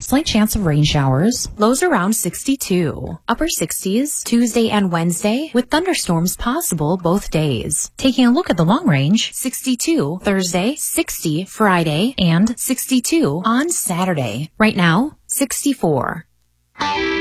Slight chance of rain showers. Lows around 62. Upper 60s Tuesday and Wednesday with thunderstorms possible both days. Taking a look at the long range, 62 Thursday, 60 Friday, and 62 on Saturday. Right now, 64.